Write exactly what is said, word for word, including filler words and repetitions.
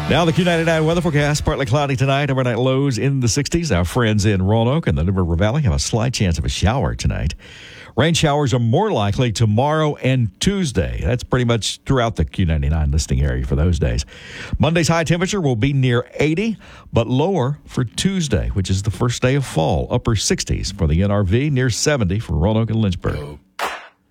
Now the Q ninety-nine weather forecast, partly cloudy tonight, overnight lows in the sixties. Our friends in Roanoke and the New River Valley have a slight chance of a shower tonight. Rain showers are more likely tomorrow and Tuesday. That's pretty much throughout the Q ninety-nine listing area for those days. Monday's high temperature will be near eighty, but lower for Tuesday, which is the first day of fall. Upper sixties for the N R V, near seventy for Roanoke and Lynchburg.